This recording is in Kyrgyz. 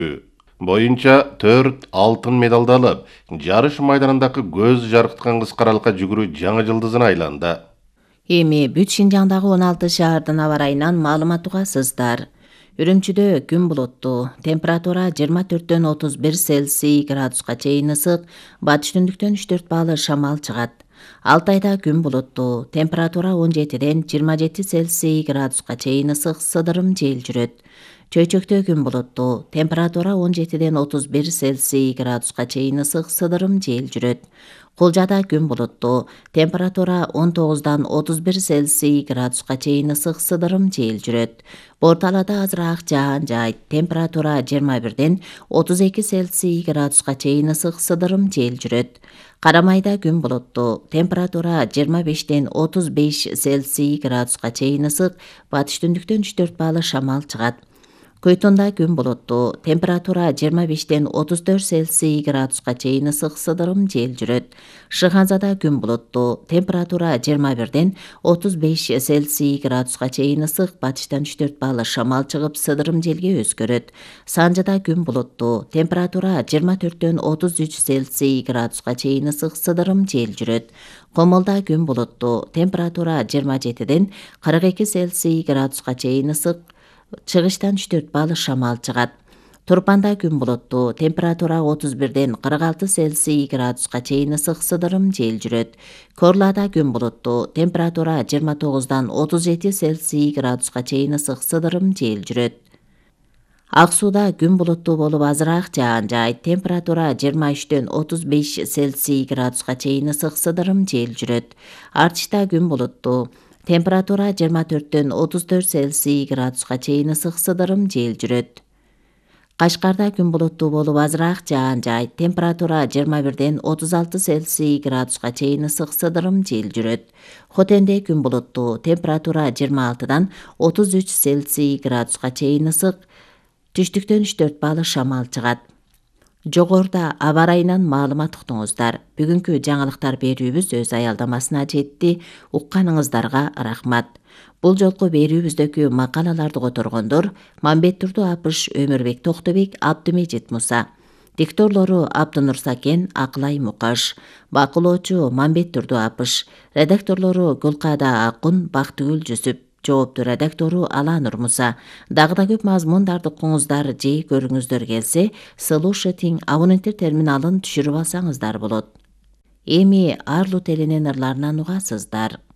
боюнча 4 алтын медалды алып, жарыш майданындагы көз жаркыткан кыскаралыкка жүгүрүү жаңы жылдызына айланды. Эми бүт Шинжаңдагы 16 шаардын аба ырайынан маалымат угасыздар. Үрүмчүдө күн булуттуу, температура 24-төн 31 Цельсий градуска чейин ысык, батыш түндүктөн 3-4 баалы шамал чыгат. Алтайда күн булуттуу, температура 17-ден 27 Цельсий градуска чейин ысык, сыдырым жел жүрөт. Чөйчөктө күн булуттуу, температура 17-ден 31 Цельсий градуска чейин ысык, сыдырым жел жүрөт. Кулжада күн булуттуу, температура 19-дан 31 Цельсий градуска чейин ысык, сыдырым жел жүрөт. Борталада азыраак жаан жайт, температура 21-ден 32 Цельсий градуска чейин ысык, сыдырым жел жүрөт. Карамайда күн булуттуу, температура 25-ден 35 Цельсий градуска чейин ысык, батыш түндүктөн 3-4 баалы шамал чыгат. Көйтонда күн булуттуу, температура 25-ден 34 Цельсий градуска чейин ысык, сыдырым жел жүрөт. Шыханзада күн булуттуу, температура 21-ден 35 Цельсий градуска чейин ысык, батыштан 3-4 баалы шамал чыгып, сыдырым желге өзгөрөт. Санжыда күн булуттуу, температура 24-ден 33 Цельсий градуска чейин ысык, сыдырым жел жүрөт. Комолда күн булуттуу, температура 27-ден 42 Цельсий градуска чейин ысык, чыгыштан 3-4 баалы шамал чыгат. Турпанда күн булуттуу, температура 31-ден 46 Цельсий градуска чейин ысык, сыдырым жел жүрөт. Корлада күн булуттуу, температура 29-дан 37 Цельсий градуска чейин ысык, сыдырым жел жүрөт. Ак сууда күн булуттуу болуп азыраак жаан жайт, температура 23-ден 35 Цельсий градуска чейин ысык, сыдырым жел жүрөт. Артышта күн булуттуу, температура 24-ден 34 Цельсий градуска чейин ысык, сыдырым жел жүрөт. Кашкарда күн булуттуу болуп азыраак жаан жайт, температура 21-ден 36 Цельсий градуска чейин ысык, сыдырым жел жүрөт. Хотенде күн булуттуу, температура 26-дан 33 Цельсий градуска чейин ысык, түштүктөн 3-4 баалы шамал чыгат. Жогоруда аба ырайынан маалымат уктуңуздар. Бүгүнкү жаңылыктар берүүбүз өз аялдамасына жетти. Укканыңыздарга рахмат. Бул жолку берүүбүздөгү макалаларды которгондор Мамбеттурду Апыш, Өмүрбек Токтобек, Абдымежит Муса. Дикторлору Абдынур Сакен, Акылай Мукаш. Бакылоочу Мамбеттурду Апыш. Редакторлору Гүлкада Акун, Бактыгүл Жүсүп. Жоопту редактору Аланур Муса. Дагы да көп мазмундарды укуңуздар же көрүңүздөр келсе, слушатинг абоненттер терминалын түшүрүп алсаңыздар болот. Эми Арлут элинен ырларынан угасыздар.